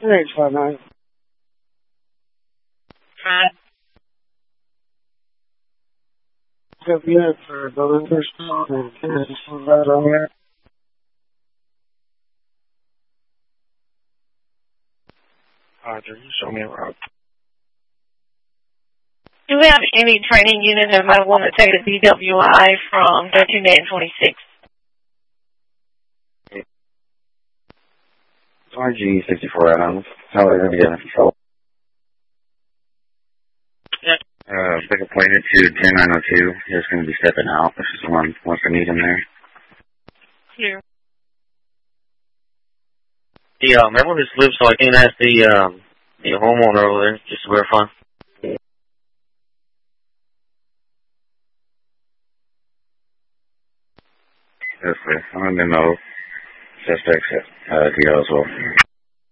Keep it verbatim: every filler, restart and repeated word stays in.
Thanks, five nine. Hi. Got the end for building first and Kansas right on there. Roger, you show me around. Do we have any training unit that might want to take a D W I from thirteen eight and twenty-six? R G sixty-four items. How are they going to be under control? Yeah. Uh, pick a plane to ten nine oh two. He's going to be stepping out. This is one wants to meet him there. Here. Yeah, um, everyone just lives so I can ask the, um, the homeowner over there just to verify. Yes, sir. I'm going to know suspects at uh, D L as well.